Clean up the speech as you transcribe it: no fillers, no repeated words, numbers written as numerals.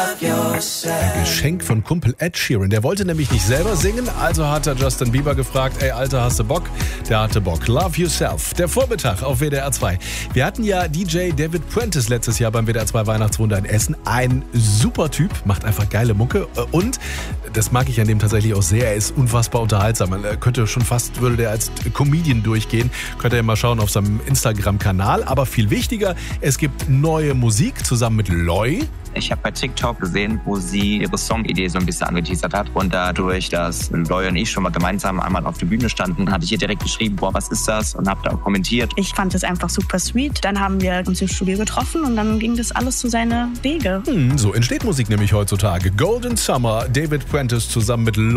Ein Geschenk von Kumpel Ed Sheeran. Der wollte nämlich nicht selber singen, also hat er Justin Bieber gefragt, ey Alter, hast du Bock? Der hatte Bock. Love Yourself. Der Vormittag auf WDR 2. Wir hatten ja DJ David Prentice letztes Jahr beim WDR 2 Weihnachtswunder in Essen. Ein super Typ, macht einfach geile Mucke und das mag ich an dem tatsächlich auch sehr. Er ist unfassbar unterhaltsam. Man könnte schon fast, würde der als Comedian durchgehen. Könnt ihr mal schauen auf seinem Instagram-Kanal. Aber viel wichtiger, es gibt neue Musik zusammen mit Loi. Ich habe bei TikTok gesehen, wo sie ihre Songidee so ein bisschen angeteasert hat. Und dadurch, dass Loi und ich schon mal gemeinsam einmal auf der Bühne standen, hatte ich ihr direkt geschrieben, boah, was ist das? Und habe da auch kommentiert. Ich fand es einfach super sweet. Dann haben wir uns im Studio getroffen und dann ging das alles zu seine Wege. So entsteht Musik nämlich heutzutage. Golden Summer, David Prentice zusammen mit Loi.